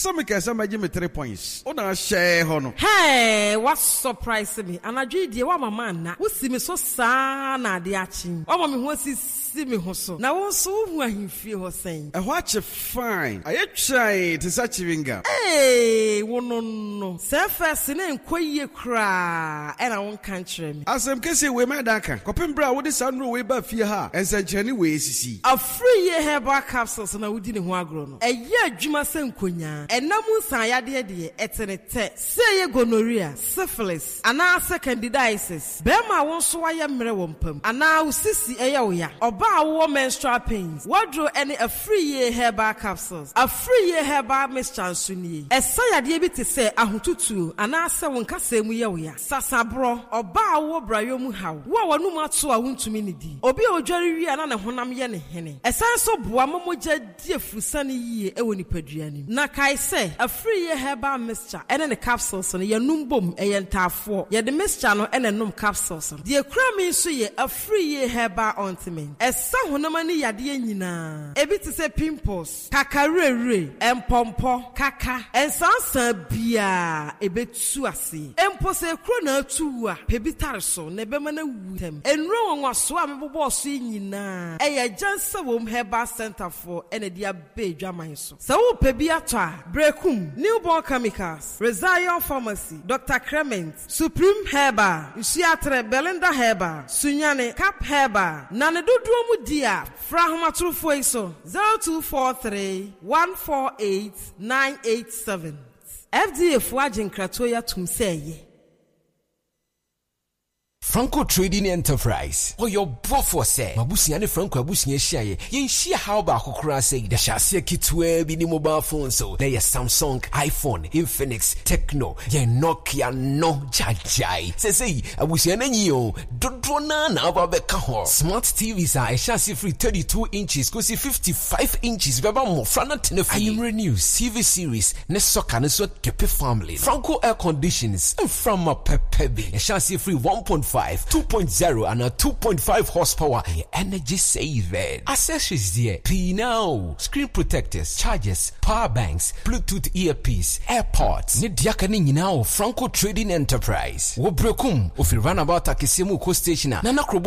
Some can some me 3 points. Ona share hono. Hey, what surprise me? Anadwi die wa mama na. Wo si me so saa na de achi. Wa me ho si me ho so. Na wo so hu ahimfie ho sen. E ho ache fine. Aye try to such winga. Hey, wo no. Se first na enkoyie kra. E na won kan kire me. Asem kese we ma daka. Kopem bra wo de sanro we ba fie ha. Ensanchani we sisi. Afri ye herbal capsules na wodi ne ho agro no. Eye adwuma se nkonya. Enamu san yade de etenete. Se ye gonorrhea, syphilis, ana candidiasis. Bema won so waye mre wompam. Ana usisi eye oya. Oba wo menstrual pains. Wadro any Afri ye herbal capsules. Afri ye herbal mixture nsuni. Esa yade bi te se ahotutu ana se won kasa mu ye oya. Sasabro oba wo brayo mu haw. Wo wonu mato a wontumi ne di. Obi odware wi ana ne honam ye ne hene. Esan so boa momogya die fusane yie ewo nipaduani. Na kai se Afri ye herbal mixture ene ne capsules no ye numbom eye ntafo. Ye de mixture no ene num capsules. De kura mi so ye Afri ye herbal ointment. Esa honam ani yade nyina. Ebi te se pimples, kakarere, empompo, kaka. Ensansa bia ebetu ase. Empo se kro na atu a pebitare so na be mana wutem. Enro wonwa so a mebobo so nyina. Eye jansa wom herbal center for ene dia be dwaman so. Se wo pebi ato a Brekum, Newborn Chemicals, Rezion Pharmacy, Dr. Clement, Supreme Herbal, Usiatre Belinda Herbal, Sunyane Cap Herbal, Nane Dudro Mudia, Frahmatru Fueso, 0243 148 987. FDA Fuajin Kratoya Tumseye. Franco Trading Enterprise. Or your bofo say. Mabusiane Franco abusiane shaye. Yen shia how ba kokura say. The shase kitwe bi ni mobile phone so. There is Samsung, iPhone, Infinix, Tecno, yen Nokia no jajai. Say abusiane nyo. Dodrona na ababeka ho. Smart TVs are a chassis free 32 inches kosi 55 inches. Beba mo frana tenefi. Ayumre news, TV series, ne soka ne so kepe family. Franco air conditions. From a pepebi. A chassis free 1.5. 2.0 and a 2.5 horsepower energy saving. Accessories there. P now. Screen protectors, chargers, power banks, Bluetooth earpiece, AirPods. Ne diakani now Franco Trading Enterprise. Wo brekum. If you run about Akisemu Co station. Nana